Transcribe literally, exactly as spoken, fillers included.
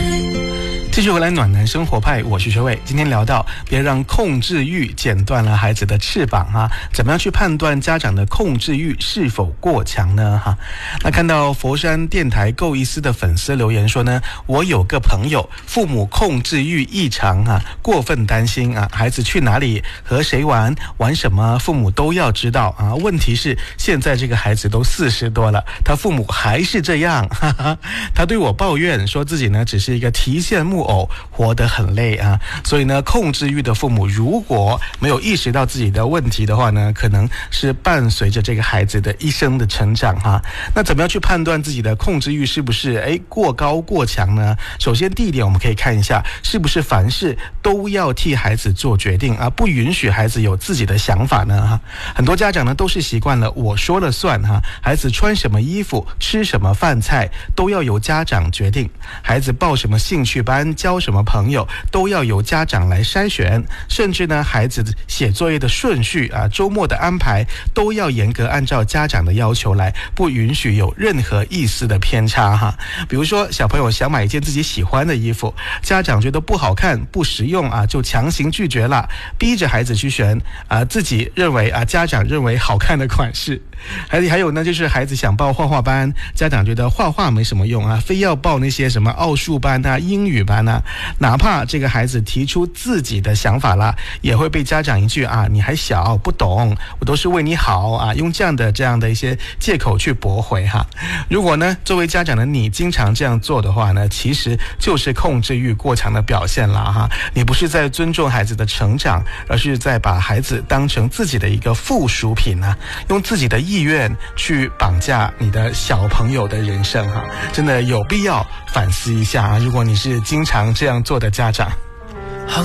继续回来暖男生活派，我是学伟。今天聊到别让控制欲剪断了孩子的翅膀哈，怎么样去判断家长的控制欲是否过强呢哈？那看到佛山电台够意思的粉丝留言说呢，我有个朋友父母控制欲异常啊，过分担心啊，孩子去哪里和谁玩玩什么，父母都要知道啊。问题是现在这个孩子都四十多了，他父母还是这样，哈哈。他对我抱怨说自己呢只是一个提线木偶，活得很累啊。所以呢，控制欲的父母如果没有意识到自己的问题的话呢，可能是伴随着这个孩子的一生的成长哈。那怎么样去判断自己的控制欲是不是诶过高过强呢？首先第一点，我们可以看一下是不是凡事都要替孩子做决定啊，不允许孩子有自己的想法呢哈。很多家长呢都是习惯了我说了算哈，孩子穿什么衣服吃什么饭菜都要由家长决定，孩子报什么兴趣班交什么朋友都要由家长来筛选，甚至呢孩子写作业的顺序啊，周末的安排都要严格按照家长的要求来，不允许有任何一丝的偏差哈。比如说小朋友想买一件自己喜欢的衣服，家长觉得不好看不实用啊，就强行拒绝了，逼着孩子去选啊自己认为啊家长认为好看的款式。还还有呢，就是孩子想报画画班，家长觉得画画没什么用啊，非要报那些什么奥数班啊、英语班啊，哪怕这个孩子提出自己的想法啦，也会被家长一句啊，你还小不懂，我都是为你好啊，用这样的这样的一些借口去驳回哈。如果呢，作为家长的你经常这样做的话呢，其实就是控制欲过强的表现啦哈。你不是在尊重孩子的成长，而是在把孩子当成自己的一个附属品啊，用自己的意愿去绑架你的小朋友的人生哈，真的有必要反思一下啊！如果你是经常这样做的家长。